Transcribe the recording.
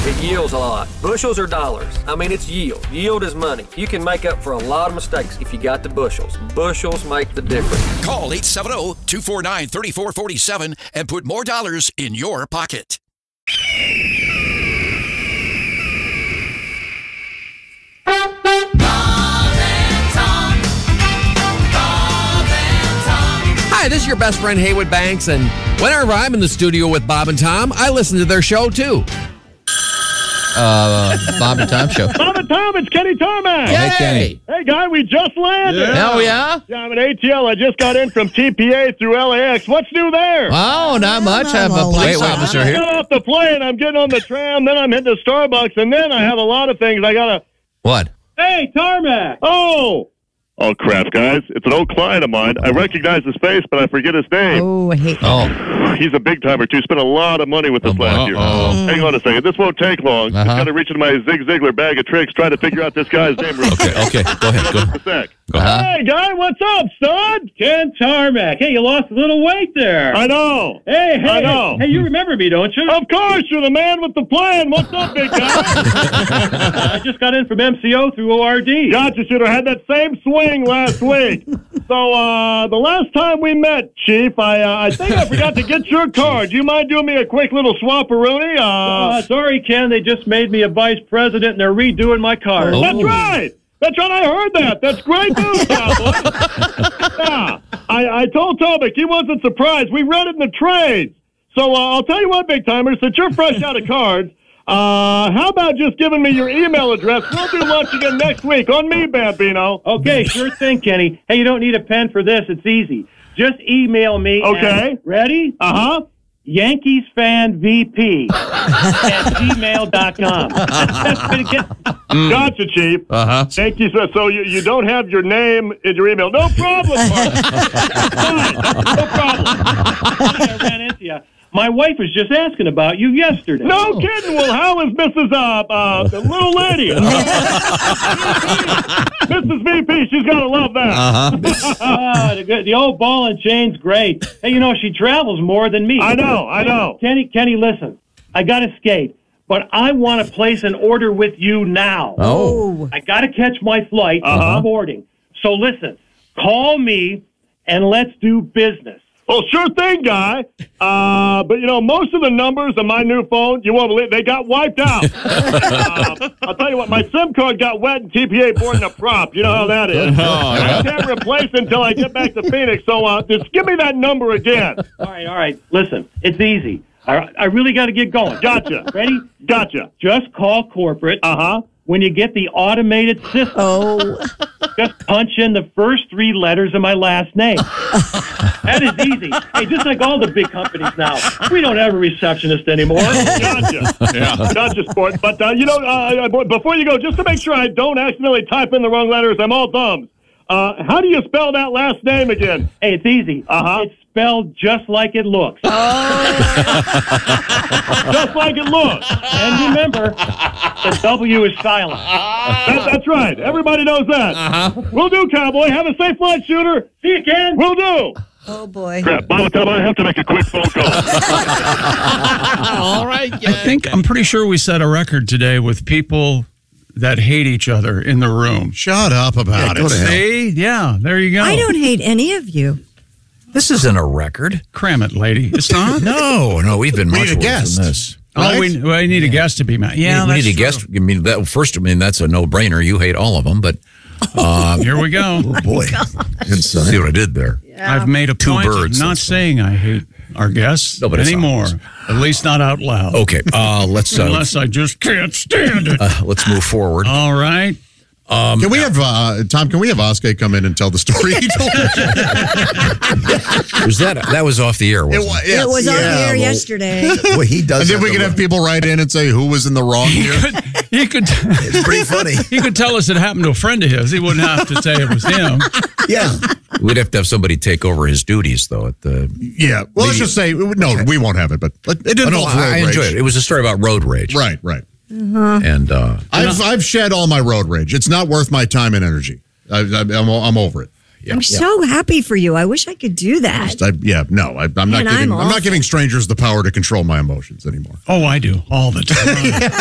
It yields a lot. Bushels or dollars? I mean, it's yield. Yield is money. You can make up for a lot of mistakes if you got the bushels. Bushels make the difference. Call 870-249-3447 and put more dollars in your pocket. Hi, this is your best friend Haywood Banks, and whenever I'm in the studio with Bob and Tom, I listen to their show too. Bob and Tom show. Bob and Tom, it's Kenny Tarmac. Hey, Kenny. Hey, guy, we just landed. Oh, yeah? Yeah, I'm at ATL. I just got in from TPA through LAX. What's new there? Oh, not much. I have a police officer I here. got off the plane. I'm getting on the tram. Then I'm hitting the Starbucks. And then I have a lot of things I got to... What? Hey, Tarmac. Oh, crap, guys. It's an old client of mine. I recognize his face, but I forget his name. Oh, I hate that. He's a big timer, too. Spent a lot of money with us last year. Hang on a second. This won't take long. Just got to reach into my Zig Ziglar bag of tricks, try to figure out this guy's name. Okay. Go ahead. Just a sec. Hey, guy, what's up, son? Ken Tarmac. Hey, you lost a little weight there. I know. Hey, I know. Hey, you remember me, don't you? Of course. You're the man with the plan. What's up, big guy? I just got in from MCO through ORD. Gotcha, shooter. Had that same swing last week. So, the last time we met, Chief, I think I forgot to get your card. Do you mind doing me a quick little swap-a-rooney? Sorry, Ken. They just made me a vice president, and they're redoing my card. Oh. That's right. That's right. I heard that. That's great news, cowboy. Yeah. I told Tobic he wasn't surprised. We read it in the trades. So I'll tell you what, big timer, since you're fresh out of cards, how about just giving me your email address? We'll do lunch again next week. On me, Bambino. Okay, sure thing, Kenny. Hey, you don't need a pen for this. It's easy. Just email me. Okay. Ready? Uh-huh. YankeesFanVP at gmail.com. Gotcha, Chief. Uh-huh. Thank you, sir. So you don't have your name in your email. No problem, Mark. Fine. No problem. I ran into you. My wife was just asking about you yesterday. No kidding. Well, how is Mrs. the little lady? Mrs. VP, she's got to love that. The old ball and chain's great. Hey, you know, she travels more than me. I know. Kenny, listen. I got to skate, but I want to place an order with you now. Oh. I got to catch my flight. I'm boarding. So listen, call me and let's do business. Oh, sure thing, guy. But, you know, most of the numbers on my new phone, you won't believe, they got wiped out. I'll tell you what, my SIM card got wet in TPA boarding a prop. You know how that is. I can't replace it until I get back to Phoenix. So just give me that number again. All right. Listen, it's easy. I really got to get going. Gotcha. Ready? Gotcha. Just call corporate. When you get the automated system, just punch in the first 3 letters of my last name. That is easy. Hey, just like all the big companies now, we don't have a receptionist anymore. Gotcha. Gotcha, sport. But, before you go, just to make sure I don't accidentally type in the wrong letters, I'm all thumbs. How do you spell that last name again? Hey, it's easy. It's spelled just like it looks. Just like it looks. And remember, the W is silent. That's right. Everybody knows that. Will do, cowboy. Have a safe flight, shooter. See you again. Will do. Oh, boy. Crap, Bob, I have to make a quick phone call. All right. I'm pretty sure we set a record today with people that hate each other in the room. Shut up about it. See? Yeah, there you go. I don't hate any of you. This isn't a record. Cram it, lady. It's not? No, we've been much worse than this. Right? Oh, we need a guest to be mad. Yeah, we need a guest. I mean, that's a no-brainer. You hate all of them, but here we go. Oh, boy. See what I did there? Yeah. I've made a point of birds, not saying I hate our guests anymore. At least not out loud. Okay, let's... Unless I just can't stand it. Let's move forward. All right. Can we have Tom? Can we have Oscar come in and tell the story he told? That was off the air? Wasn't it? It was off the air yesterday. Well, he does. And then we could have people write in and say who was in the wrong here. He could. It's pretty funny. He could tell us it happened to a friend of his. He wouldn't have to say it was him. Yeah. We'd have to have somebody take over his duties, though. At the Well, let's just say no. We won't have it, but it didn't. I enjoyed it. It was a story about road rage. Right. And I've shed all my road rage. It's not worth my time and energy. I'm over it. I'm so happy for you. I wish I could do that. I'm not giving strangers the power to control my emotions anymore. Oh, I do all the time.